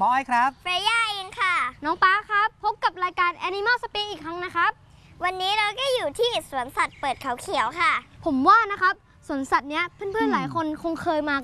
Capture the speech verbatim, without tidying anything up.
บอยครับเฟย่าเองค่ะน้องป้าครับพบกับรายการ Animal Spring อีกครั้งนะครับวันนี้เราก็อยู่ที่สวนสัตว์เปิดเขาเขียวค่ะผมว่านะครับสวนสัตว์เนี้ยเพื่อนๆหลายคนคงเคยมา